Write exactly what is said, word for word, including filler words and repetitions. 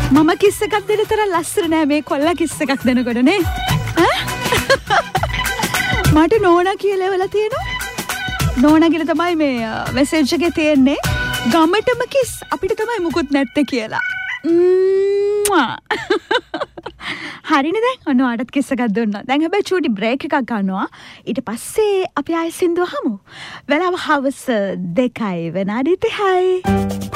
මම කිස් එකක් දෙන තරම් ලස්සන නෑ මේ කොල්ලා කිස් එකක් දෙනකොට නේ. මට නෝනා කියලා එවලා තියෙනවා. නෝනා කියලා තමයි මේ මෙසේජ් එකේ තියෙන්නේ. ගමටම කිස් අපිට තමයි මුකුත් නැත්තේ කියලා. හරිනේ දැන් ඔන්න ඔයාලට කිස් එකක් දුන්නා. දැන් හැබැයි චූටි බ්‍රේක් එකක් ගන්නවා. ඊට පස්සේ අපි ආයෙ සින්දුව අහමු. වෙලාව හවස දෙකයි විනාඩි තිහයි.